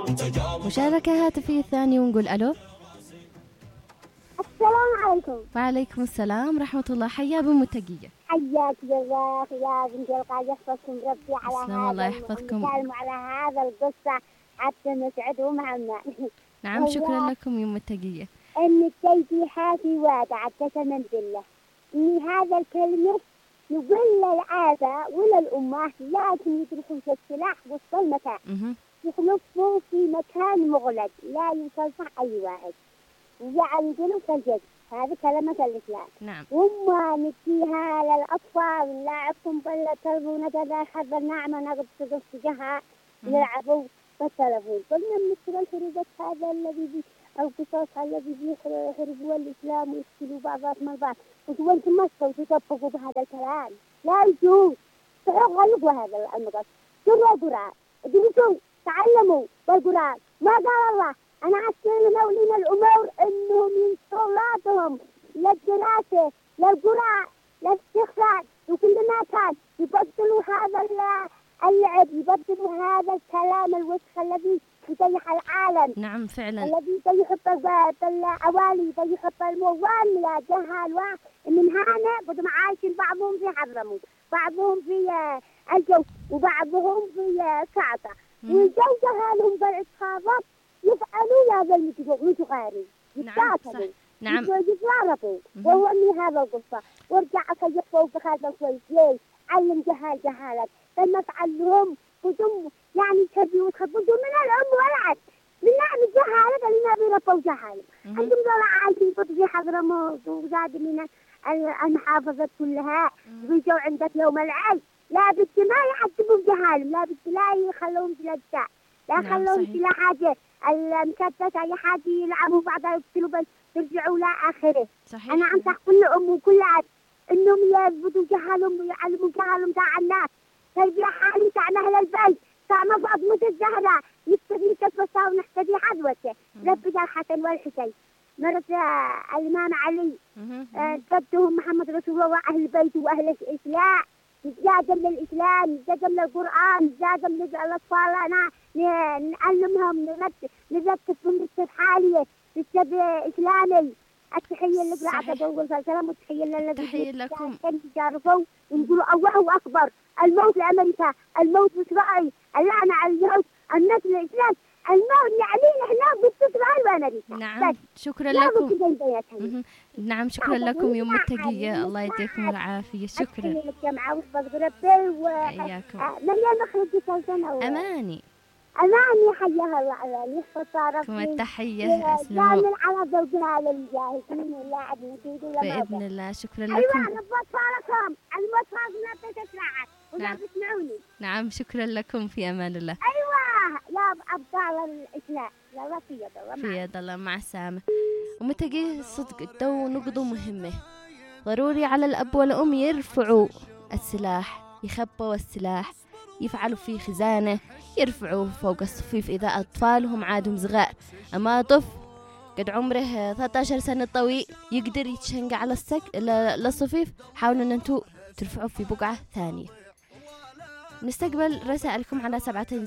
مشاركة هاتفية ثانية ونقول ألو. السلام عليكم. وعليكم السلام ورحمة الله. حيا بمتقية. حياك الله يا بنت القاعدة، يحفظكم ربي على هذا الله هذا يحفظكم على هذا القصة حتى نسعدهم عنا. نعم شكرا لكم يا متقية. إن التيجي حافي وادع قسما بالله إن هذا الكلمة يقول للآباء وللأمهات لازم يدرسوا في السلاح وسط المكان، يخلصوا في مكان مغلق لا يوصل أي واحد، ويعندنا في الجد. هذه كلمة الإسلام. نعم. وما نديها للأطفال نلعبكم بلا تلفون كذا حذر نعمة نقد تجها نلعبوا بالتلفون. قلنا مثل الحروبات هذا الذي القصص الذي يحاربوا الإسلام ويقتلوا بعضهم من بعض، وأنتم ما تطبقوا بهذا الكلام. لا يجوز. غلقوا هذا النقص. قرأوا القرآن، ادرسوا، تعلموا بالقرآن. ما قال الله أنا عسكري لنا الأمور إنهم ينسوا أولادهم للدراسة للقراءة للاستخراج وكل ما كان، يبطلوا هذا اللعب، يبطلوا هذا الكلام الوسخ الذي يضيع العالم. نعم فعلا. الذي يحط الأوالي يحط الموال يا جهال. من هنا بدهم عايشين بعضهم في حضرموت، بعضهم في الجو، وبعضهم في كعبة، والجو جهالهم بالإصحابات يفعلوا هذا المتغيرين يتقاتلوا. نعم. يتضاربوا. وهو من هذا القصة ورجع أكيفوا بهذا كويس. ليه؟ علم جهالك لما فعلهم بدهم يعني تبيوا تخبطوا من الأم والعد من نعم الجهالة اللي بيربوا جهالة. عندهم دولة عايشين في حضرموت وزاد من المحافظات كلها بيجوا عندك يوم العيد. لا بد ما يعذبوا جهالهم، لا بد لا يخلوهم في الأجزاء، لا يخلوهم في حاجة المكتسة أي حاجة يلعبوا بعضها يقتلوا بس يرجعوا لآخره. صحيح. أنا أنصح كل أم وكل أب إنهم يثبتوا جهالهم ويعلموا جهالهم تاع الناس. تربية حالي تاع أهل البيت تاع فاطمة الزهراء يستفيد كفصة ونحتدي حدوته ربي الحسن والحسين مرت الإمام علي جدهم محمد رسول الله وأهل البيت وأهل الإسلام يتقدم للإسلام يتقدم للقرآن يتقدم للأطفال. أنا نعلمهم نرتبهم بالحالية بالسب إسلامي. التحية اللي قرأت أقول السلام والتحية تحية لكم. تعرفوا ونقولوا الله أكبر. الموت لأمريكا، الموت لإسرائيل، اللعنة على اليهود، النصر للإسلام، الموت علينا إحنا بالإسرائيل وأمريكا. نعم شكرا لكم. نعم شكرا لكم يوم التقية. الله يديكم العافية. شكرا. لك يا معاوش ربي وإياكم. مريم مخرجة سنة. أماني. أماني حياها الله عليك كم التحية. دائما على زوجها للمجاهدين ولا عدنا ولا بإذن الله. شكرا لكم. أيوة أنا بطالكم المطفى لا تسرعت ولا تسمعوني. نعم شكرا لكم. في أمان الله. أيوة يا أبطال الإسلام. يلا في يد الله. في يد الله. مع السلامة. ومتى صدق الدو نقضوا مهمة. ضروري على الأب والأم يرفعوا السلاح، يخبوا السلاح، يفعلوا فيه خزانة، يرفعوه فوق الصفيف إذا أطفالهم عادهم صغار. أما طفل قد عمره 13 سنة طويل يقدر يتشنق على للصفيف، حاولوا أن أنتوا ترفعوه في بقعة ثانية. نستقبل رسائلكم على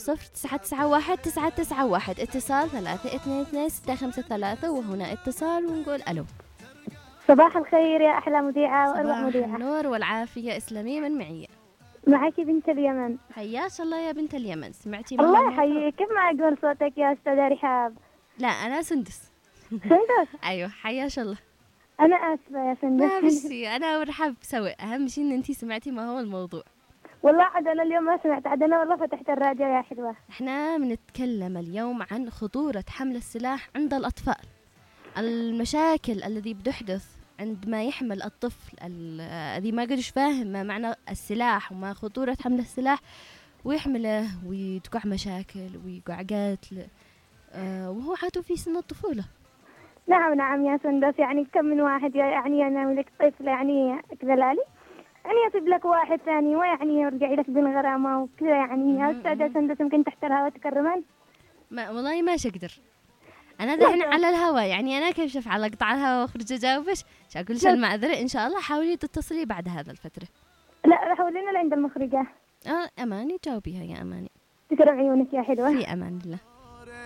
700991 اتصال 322-653 وهنا اتصال ونقول ألو. صباح الخير يا أحلى مذيعة وأروع مذيعة. صباح النور والعافية. اسلمي. من معي؟ معك بنت اليمن. حياك الله يا بنت اليمن. سمعتي الله يحييك. كيف ما أقول صوتك يا أستاذة رحاب؟ لا أنا سندس. سندس. أيوة حياك الله. أنا آسفة يا سندس. ما بشي أنا ورحاب سوي. أهم شيء إن أنتي سمعتي ما هو الموضوع. والله عاد أنا اليوم ما سمعت، عاد أنا والله فتحت الراديو يا حلوة. إحنا بنتكلم اليوم عن خطورة حمل السلاح عند الأطفال، المشاكل الذي بتحدث عندما يحمل الطفل الذي ما قدش فاهم ما معنى السلاح وما خطورة حمل السلاح ويحمله ويتقع مشاكل ويقع قتل وهو عاده في سن الطفولة. نعم يا سندس. يعني كم من واحد يعني أنا لك طفل يعني كذلك يعني يصيب لك واحد ثاني ويعني يرجع لك بالغرامة وكذا. يعني يا أستاذة سندس ممكن تحت الهواء تكرمان؟ ما والله ما شقدر أنا دحين على الهواء. يعني أنا كيف شوف على قطع الهواء وأخرج أجاوبش شاكل شو المعذرة. إن شاء الله حاولي تتصلي بعد هذا الفترة. لا راح أقول لنا لعند المخرجة. أماني جاوبيها يا أماني. تكرم عيونك يا حلوة. في أمان الله.